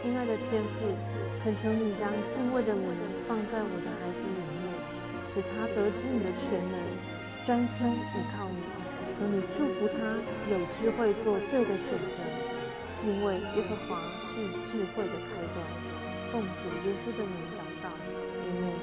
亲爱的天父，恳求你将敬畏的灵放在我的孩子里面，使他得知你的全能，专心依靠你。求你祝福他有智慧做对的选择。敬畏耶和华是智慧的开端。奉主耶稣的名祷告，阿们。